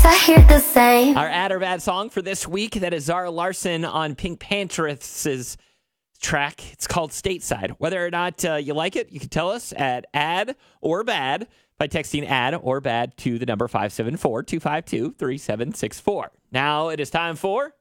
I hear the same. Our ad or bad song for this week, that is Zara Larsson on Pink Panthers' track. It's called Stateside. Whether or not you like it, you can tell us at ad or bad by texting ad or bad to the number 574-252-3764. Now it is time for